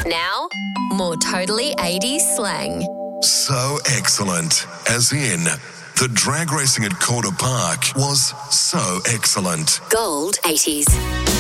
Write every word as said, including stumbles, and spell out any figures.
Now, more totally eighties slang. So excellent, as in, the drag racing at Calder Park was so excellent. Gold eighties.